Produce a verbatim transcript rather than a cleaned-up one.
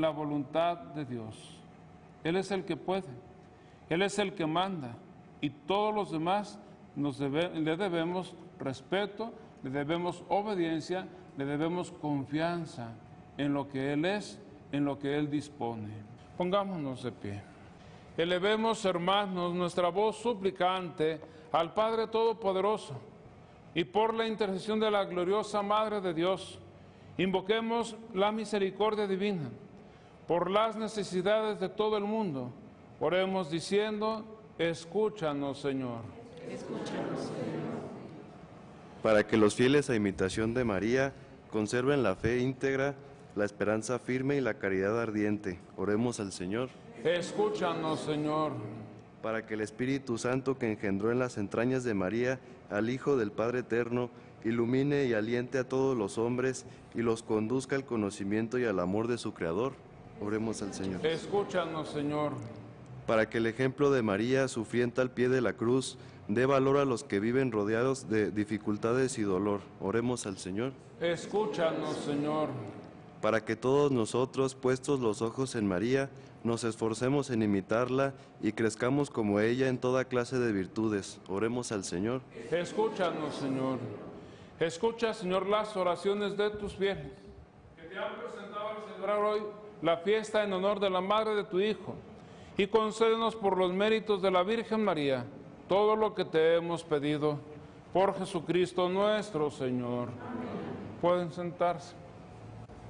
la voluntad de Dios. Él es el que puede, Él es el que manda, y todos los demás nos debe, le debemos respeto, le debemos obediencia, le debemos confianza en lo que Él es, en lo que Él dispone. Pongámonos de pie. Elevemos, hermanos, nuestra voz suplicante al Padre Todopoderoso, y por la intercesión de la gloriosa Madre de Dios, invoquemos la misericordia divina por las necesidades de todo el mundo. Oremos diciendo: escúchanos, Señor. Escúchanos, Señor. Para que los fieles a imitación de María conserven la fe íntegra, la esperanza firme y la caridad ardiente, oremos al Señor. Escúchanos, Señor. Para que el Espíritu Santo que engendró en las entrañas de María al Hijo del Padre Eterno, ilumine y aliente a todos los hombres y los conduzca al conocimiento y al amor de su Creador, oremos al Señor. Escúchanos, Señor. Para que el ejemplo de María, sufrienta al pie de la cruz, dé valor a los que viven rodeados de dificultades y dolor, oremos al Señor. Escúchanos, Señor. Para que todos nosotros, puestos los ojos en María, nos esforcemos en imitarla y crezcamos como ella en toda clase de virtudes, oremos al Señor. Escúchanos, Señor. Escucha, Señor, las oraciones de tus fieles, que te han presentado al celebrar hoy la fiesta en honor de la Madre de tu Hijo, y concédenos por los méritos de la Virgen María todo lo que te hemos pedido, por Jesucristo nuestro Señor. Amén. Pueden sentarse.